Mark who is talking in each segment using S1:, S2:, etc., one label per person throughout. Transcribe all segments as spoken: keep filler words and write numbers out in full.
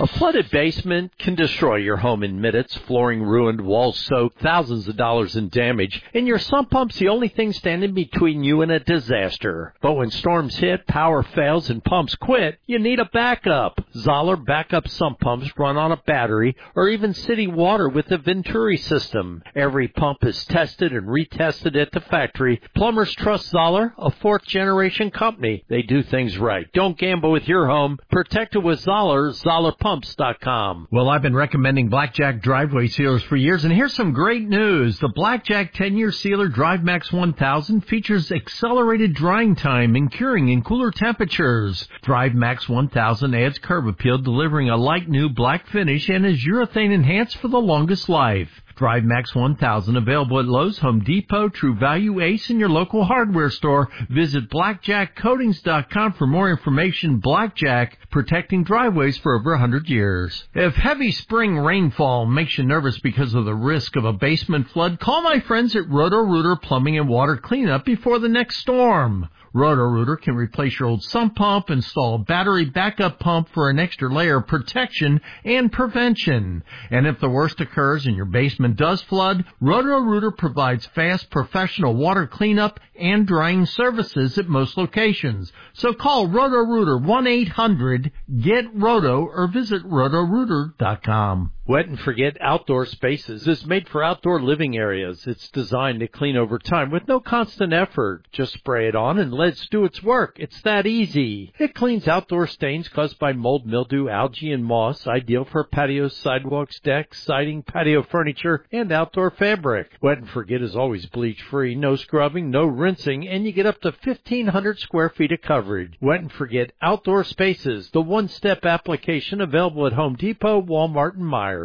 S1: A flooded basement can destroy your home in minutes, flooring ruined, walls soaked, thousands of dollars in damage, and your sump pump's the only thing standing between you and a disaster. But when storms hit, power fails, and pumps quit, you need a backup. Zoller backup sump pumps run on a battery or even city water with the Venturi system. Every pump is tested and retested at the factory. Plumbers trust Zoller, a fourth-generation company. They do things right. Don't gamble with your home. Protect it with Zoller, Zoller pumps dot com.
S2: Well, I've been recommending Blackjack driveway sealers for years, and here's some great news. The Blackjack ten-year sealer DriveMax one thousand features accelerated drying time and curing in cooler temperatures. DriveMax one thousand adds curb appeal, delivering a light new black finish, and is urethane enhanced for the longest life. DriveMax one thousand available at Lowe's, Home Depot, True Value, Ace, and your local hardware store. Visit blackjack coatings dot com for more information. Blackjack, protecting driveways for over one hundred years. If heavy spring rainfall makes you nervous because of the risk of a basement flood, call my friends at Roto-Rooter Plumbing and Water Cleanup before the next storm. Roto-Rooter can replace your old sump pump, install a battery backup pump for an extra layer of protection and prevention. And if the worst occurs and your basement does flood, Roto-Rooter provides fast professional water cleanup and drying services at most locations. So call Roto-Rooter one eight hundred get roto or visit roto rooter dot com.
S1: Wet and Forget Outdoor Spaces is made for outdoor living areas. It's designed to clean over time with no constant effort. Just spray it on and let it do its work. It's that easy. It cleans outdoor stains caused by mold, mildew, algae, and moss, ideal for patios, sidewalks, decks, siding, patio furniture, and outdoor fabric. Wet and Forget is always bleach-free, no scrubbing, no rinsing, and you get up to fifteen hundred square feet of coverage. Wet and Forget Outdoor Spaces, the one-step application available at Home Depot, Walmart, and Meijer.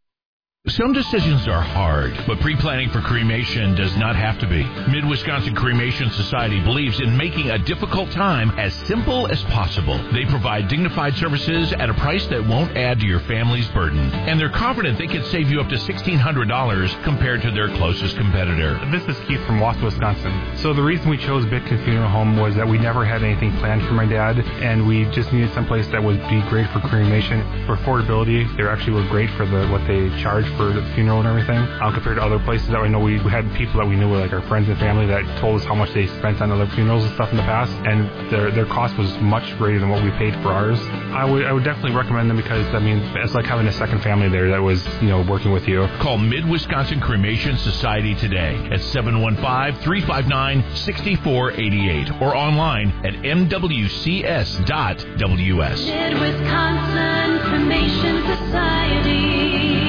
S3: Some decisions are hard, but pre-planning for cremation does not have to be. Mid-Wisconsin Cremation Society believes in making a difficult time as simple as possible. They provide dignified services at a price that won't add to your family's burden. And they're confident they can save you up to sixteen hundred dollars compared to their closest competitor.
S4: This is Keith from Wausau, Wisconsin. So the reason we chose Bitkin Funeral Home was that we never had anything planned for my dad, and we just needed someplace that would be great for cremation. For affordability, they actually were great for the what they charge for the funeral and everything, um, compared to other places that I know. We, we had people that we knew, like our friends and family, that told us how much they spent on other funerals and stuff in the past, and their their cost was much greater than what we paid for ours. I would I would definitely recommend them because, I mean, it's like having a second family there that was, you know, working with you.
S3: Call Mid-Wisconsin Cremation Society today at seven one five, three five nine, six four eight eight or online at m w c s dot w s.
S5: Mid-Wisconsin Cremation Society.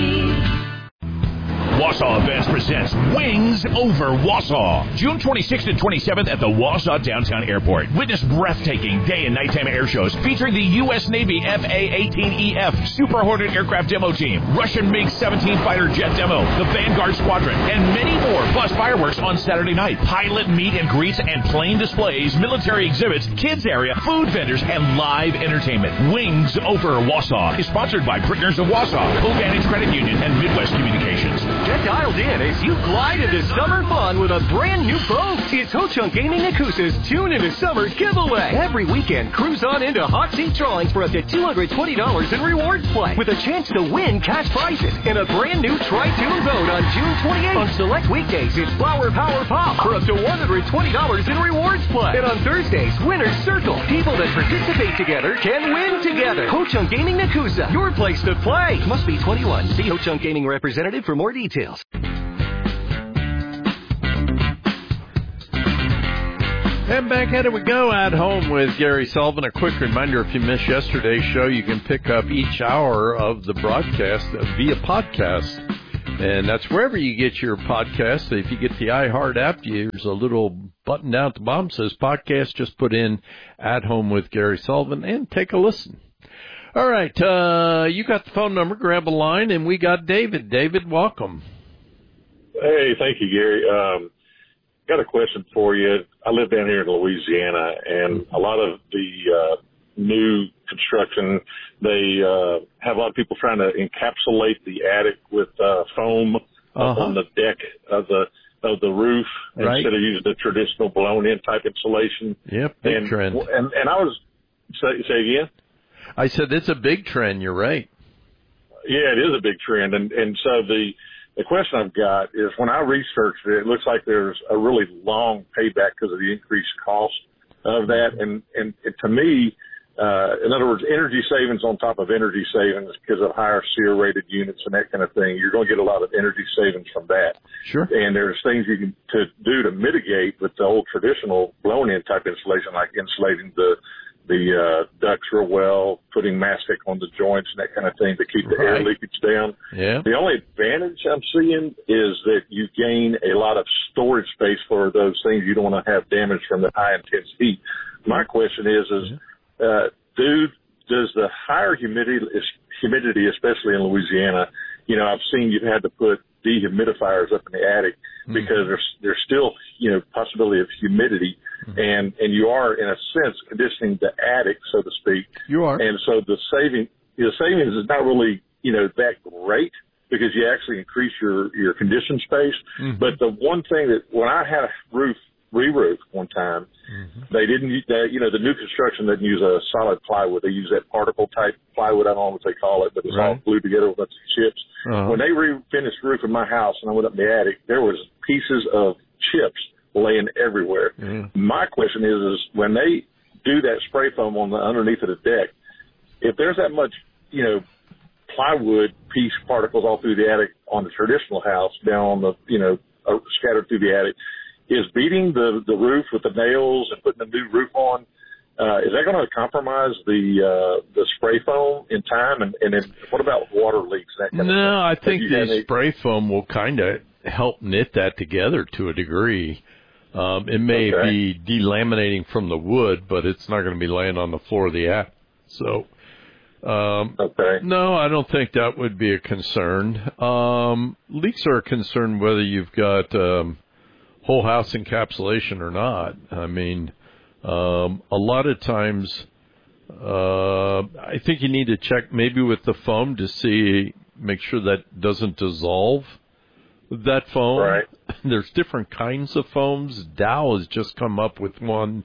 S3: Wausau Events presents Wings Over Wausau. June twenty-sixth and twenty-seventh at the Wausau Downtown Airport. Witness breathtaking day and nighttime air shows featuring the U S Navy F A eighteen E F Super Hornet aircraft demo team, Russian MiG seventeen fighter jet demo, the Vanguard Squadron, and many more, plus fireworks on Saturday night, pilot meet and greets and plane displays, military exhibits, kids area, food vendors, and live entertainment. Wings Over Wausau is sponsored by Brickners of Wausau, Covantage Credit Union, and Midwest Communications.
S6: Get dialed in as you glide into summer fun with a brand new boat. It's Ho Chunk Gaming Nakusa's Tune into Summer giveaway. Every weekend, cruise on into hot seat drawings for up to two hundred twenty dollars in rewards play with a chance to win cash prizes in a brand new Tri-Tune boat on June twenty-eighth. On select weekdays, it's Flower Power Pop for up to one hundred twenty dollars in rewards play. And on Thursdays, Winner's Circle. People that participate together can win together. Ho Chunk Gaming Nakusa, your place to play. Must be twenty-one. See Ho Chunk Gaming representative for more details.
S1: And back at it we go at home with Gary Sullivan. A quick reminder, if you missed yesterday's show, you can pick up each hour of the broadcast via podcast. And that's wherever you get your podcast. If you get the iHeart app, there's a little button down at the bottom that says podcast. Just put in At Home with Gary Sullivan and take a listen. All right, uh, you got the phone number, grab a line, and we got David. David, welcome.
S7: Hey, thank you, Gary. Um, got a question for you. I live down here in Louisiana, and a lot of the uh, new construction, they uh, have a lot of people trying to encapsulate the attic with uh, foam uh-huh. on the deck of the of the roof
S1: right.
S7: instead of using the traditional blown-in type insulation.
S1: Yep, big
S7: and,
S1: trend.
S7: And, and I was, say, say again?
S1: I said it's a big trend. You're right.
S7: Yeah, it is a big trend. And, and so the, the question I've got is when I researched it, it looks like there's a really long payback because of the increased cost of that. And, and it, to me, uh, in other words, energy savings on top of energy savings because of higher SEER rated units and that kind of thing, you're going to get a lot of energy savings from that.
S1: Sure.
S7: And there's things you can to do to mitigate with the old traditional blown-in type insulation, like insulating the the uh, ducts real well, putting mastic on the joints and that kind of thing to keep the
S1: Right.
S7: air leakage down.
S1: Yeah.
S7: The only advantage I'm seeing is that you gain a lot of storage space for those things you don't want to have damage from the high intense heat. My question is, is uh, do does the higher humidity, humidity, especially in Louisiana, you know, I've seen you've had to put dehumidifiers up in the attic because mm-hmm. there's there's still, you know, possibility of humidity, mm-hmm. and and you are in a sense conditioning the attic, so to speak.
S1: You are,
S7: and so the saving the savings is not really, you know, that great because you actually increase your your conditioned space. Mm-hmm. But the one thing that when I had a roof re-roof one time, mm-hmm. they didn't use that, you know, the new construction doesn't use a solid plywood. They use that particle type plywood. I don't know what they call it, but it's right. all glued together with a bunch of chips. Uh-huh. When they re-finished the roof in my house and I went up in the attic, there was pieces of chips laying everywhere. Mm-hmm. My question is, is when they do that spray foam on the underneath of the deck, if there's that much, you know, plywood piece particles all through the attic on the traditional house down on the, you know, uh, scattered through the attic, is beating the, the roof with the nails and putting a new roof on, uh, is that going to compromise the uh, the spray foam in time? And, and then what about water leaks? That kind
S1: no,
S7: of
S1: I think the
S7: any...
S1: spray foam will kind of help knit that together to a degree. Um, it may okay. be delaminating from the wood, but it's not going to be laying on the floor of the attic. So, um,
S7: okay.
S1: no, I don't think that would be a concern. Um, leaks are a concern whether you've got um, whole house encapsulation or not. I mean, um, a lot of times, uh, I think you need to check maybe with the foam to see, make sure that doesn't dissolve that foam.
S7: Right.
S1: There's different kinds of foams. Dow has just come up with one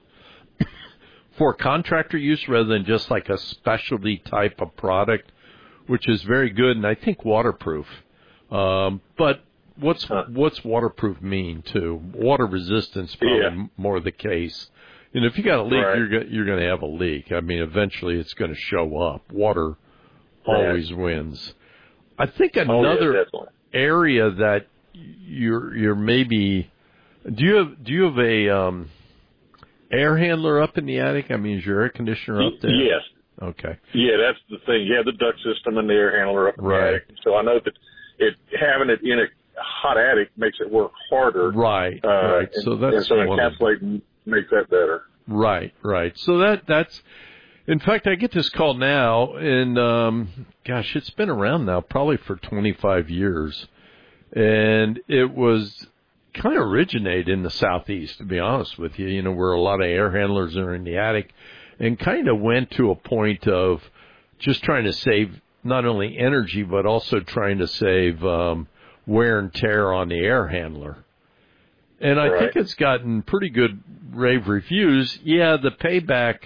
S1: for contractor use rather than just like a specialty type of product, which is very good and I think waterproof. Um, but What's huh. what's waterproof mean too? Water resistance probably yeah. more the case. You know, if you got a leak, right. you're go- you're going to have a leak. I mean, eventually it's going to show up. Water always yeah. wins. I think another
S7: oh, yeah,
S1: area that you're you're maybe do you have do you have a um, air handler up in the attic? I mean, is your air conditioner up there?
S7: Yes.
S1: Okay.
S7: Yeah, that's the thing. You have the duct system and the air handler up in
S1: right.
S7: the attic. So I know that it having it in a hot attic makes it work harder.
S1: Right,
S7: uh,
S1: right.
S7: And,
S1: so that's
S7: and so encapsulating makes that better.
S1: Right, right. So that that's. In fact, I get this call now, and um, gosh, it's been around now probably for twenty-five years, and it was kind of originated in the Southeast, to be honest with you. You know, where a lot of air handlers are in the attic, and kind of went to a point of just trying to save not only energy but also trying to save. Um, wear and tear on the air handler. And I
S7: right.
S1: think it's gotten pretty good rave reviews. Yeah, the payback,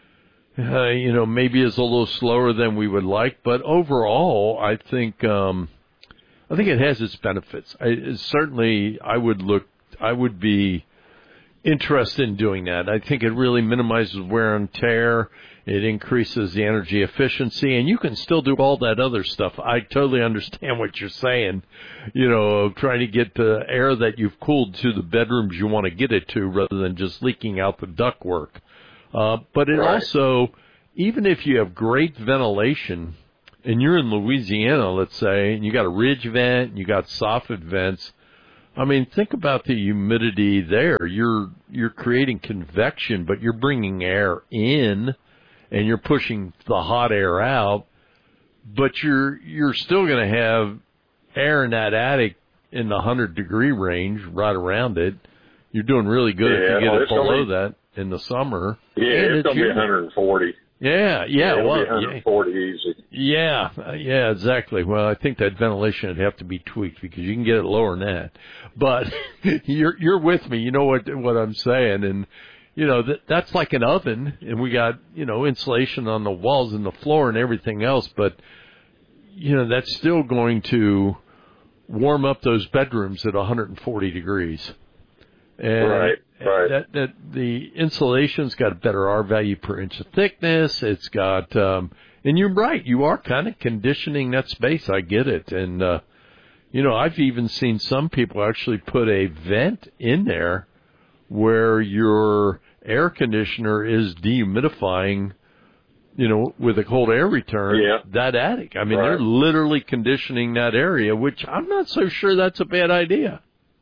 S1: uh, you know, maybe is a little slower than we would like, but overall, I think, um, I think it has its benefits. I, it certainly, I would look, I would be interested in doing that. I think it really minimizes wear and tear. It increases the energy efficiency, and you can still do all that other stuff. I totally understand what you're saying, you know, trying to get the air that you've cooled to the bedrooms you want to get it to rather than just leaking out the ductwork. Uh, but it
S7: right.
S1: also, even if you have great ventilation, and you're in Louisiana, let's say, and you got a ridge vent, and you got soffit vents, I mean, think about the humidity there. You're you're creating convection, but you're bringing air in, and you're pushing the hot air out. But you're you're still going to have air in that attic in the hundred degree range, right around it. You're doing really good
S7: yeah,
S1: if you get
S7: well,
S1: it below
S7: be,
S1: that in the summer.
S7: Yeah, and it's, it's going to be one hundred forty.
S1: Yeah, yeah,
S7: yeah
S1: well,
S7: one hundred forty
S1: yeah,
S7: easy.
S1: Yeah, yeah, exactly. Well, I think that ventilation would have to be tweaked because you can get it lower than that. But you're you're with me. You know what what I'm saying, and you know that that's like an oven, and we got you know insulation on the walls and the floor and everything else. But you know, that's still going to warm up those bedrooms at one hundred forty degrees. And
S7: right, right.
S1: That, that the insulation's got a better R value per inch of thickness. It's got, um, and you're right, you are kind of conditioning that space. I get it. And, uh, you know, I've even seen some people actually put a vent in there where your air conditioner is dehumidifying, you know, with a cold air return,
S7: yeah.
S1: that attic. I mean,
S7: right.
S1: they're literally conditioning that area, which I'm not so sure that's a bad idea.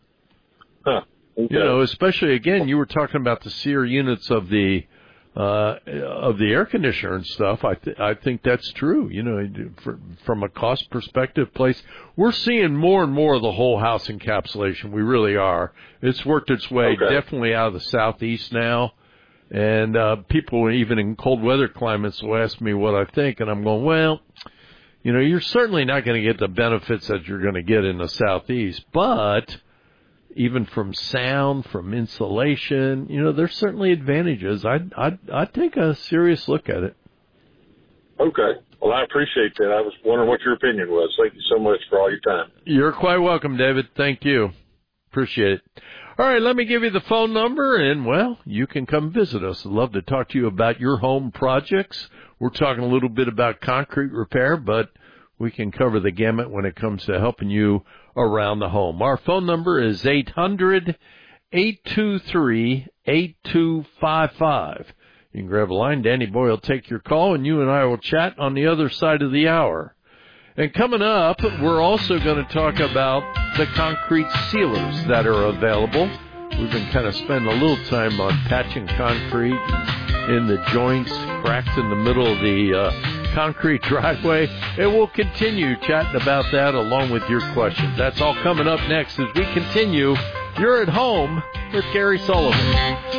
S7: Huh. Okay.
S1: You know, especially, again, you were talking about the SEER units of the uh, of the air conditioner and stuff. I, th- I think that's true. You know, for, from a cost perspective place, we're seeing more and more of the whole house encapsulation. We really are. It's worked its way
S7: okay.
S1: definitely out of the southeast now. And uh, people, even in cold weather climates, will ask me what I think. And I'm going, well, you know, you're certainly not going to get the benefits that you're going to get in the southeast. But even from sound, from insulation, you know, there's certainly advantages. I'd, I'd, I'd take a serious look at it.
S7: Okay. Well, I appreciate that. I was wondering what your opinion was. Thank you so much for all your time.
S1: You're quite welcome, David. Thank you. Appreciate it. All right, let me give you the phone number, and, well, you can come visit us. I'd love to talk to you about your home projects. We're talking a little bit about concrete repair, but we can cover the gamut when it comes to helping you around the home. Our phone number is eight hundred, eight two three, eight two five five. You can grab a line. Danny Boy will take your call, and you and I will chat on the other side of the hour. And coming up, we're also going to talk about the concrete sealers that are available. We've been kind of spending a little time on patching concrete in the joints, cracks in the middle of the uh, concrete driveway. And we'll continue chatting about that along with your questions. That's all coming up next as we continue. You're at home with Gary Sullivan.